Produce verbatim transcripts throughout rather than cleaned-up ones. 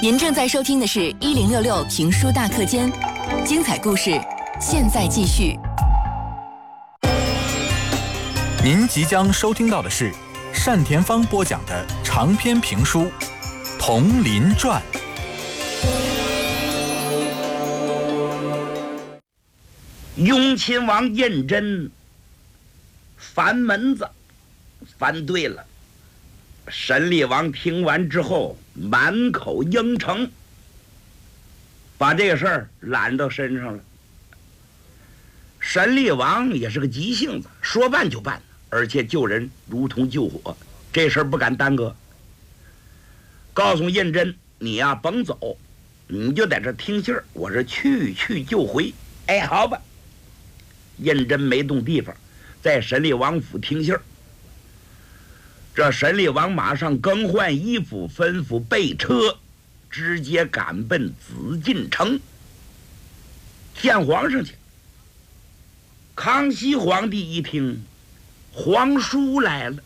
您正在收听的是一零六六评书大课间，精彩故事现在继续。 您即将收听到的是单田芳播讲的长篇评书《铜林传》。 雍亲王胤禛翻门子翻对了，沈厉王听完之后满口应承，把这个事儿揽到身上了。沈厉王也是个急性子，说办就办，而且救人如同救火，这事儿不敢耽搁。告诉胤禛，你呀、啊、甭走，你就在这听信儿，我是去去就回。哎，好吧。胤禛没动地方，在沈厉王府听信儿。这沈厉王马上更换衣服，吩咐备车，直接赶奔紫禁城见皇上去。康熙皇帝一听，皇叔来了。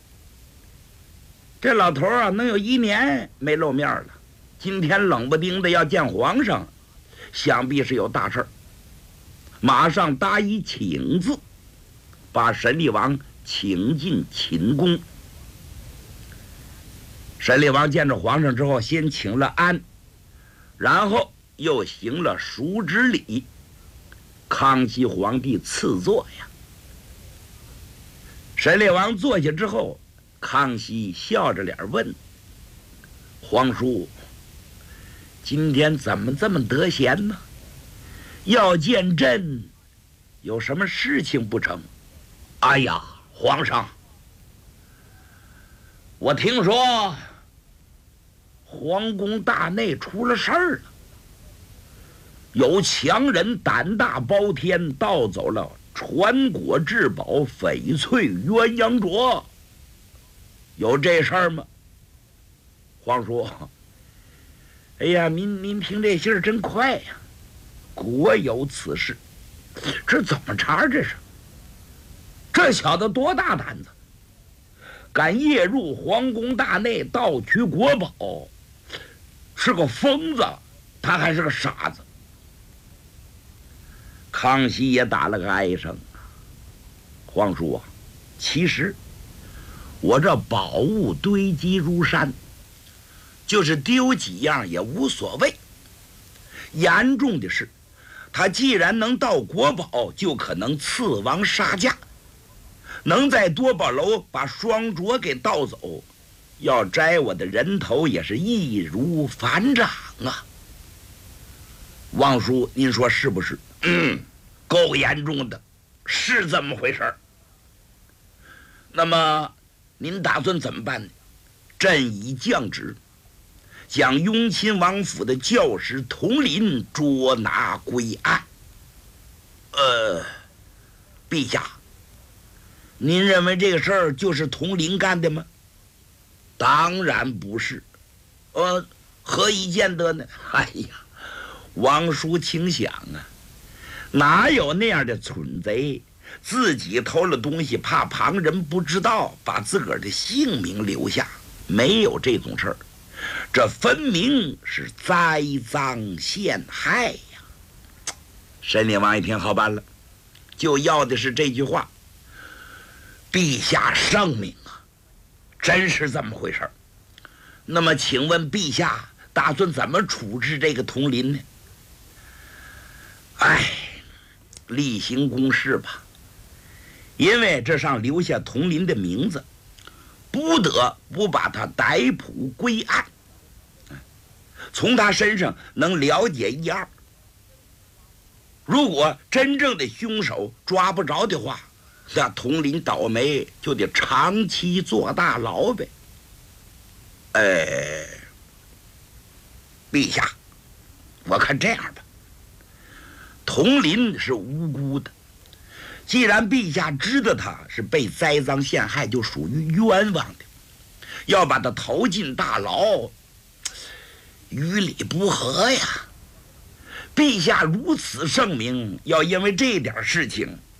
这老头啊，能有一年没露面了，今天冷不丁的要见皇上，想必是有大事儿。马上答一请字，把沈厉王请进寝宫。沈厉王见着皇上之后，先请了安，然后又行了赎之礼。康熙皇帝赐座呀。沈厉王坐下之后，康熙笑着脸问：“皇叔，今天怎么这么得闲呢？要见朕，有什么事情不成？”“哎呀，皇上，我听说皇宫大内出了事儿了，有强人胆大包天，盗走了传国至宝翡翠鸳鸯镯，有这事儿吗？”“皇叔，哎呀，您您听这信儿真快呀，果有此事。这怎么茬这是？这小子多大胆子，敢夜入皇宫大内盗取国宝，是个疯子，他还是个傻子。”康熙也打了个哀声：“皇叔啊，其实我这宝物堆积如山，就是丢几样也无所谓。严重的是，他既然能盗国宝，就可能刺王杀驾，能在多宝楼把双镯给盗走，要摘我的人头也是易如反掌啊。王叔，您说是不是？”“嗯，够严重的，是这么回事儿。那么您打算怎么办呢？”“朕已降旨，将雍亲王府的教师佟林捉拿归案。”“呃，陛下，您认为这个事儿就是佟林干的吗？”“当然不是。呃，何以见得呢？”“哎呀，王叔请想啊，哪有那样的蠢贼，自己偷了东西，怕旁人不知道，把自个儿的性命留下？没有这种事儿，这分明是栽赃陷害呀。”沈厉王一听，好办了，就要的是这句话：“陛下圣明啊，真是这么回事儿。那么请问陛下打算怎么处置这个佟林呢？”“哎，例行公事吧，因为这上留下佟林的名字，不得不把他逮捕归案，从他身上能了解一二。如果真正的凶手抓不着的话，那佟林倒霉就得长期坐大牢呗。哎，陛下，我看这样吧，佟林是无辜的，既然陛下知道他是被栽赃陷害，就属于冤枉的，要把他投进大牢，于理不合呀。陛下如此圣明，要因为这点事情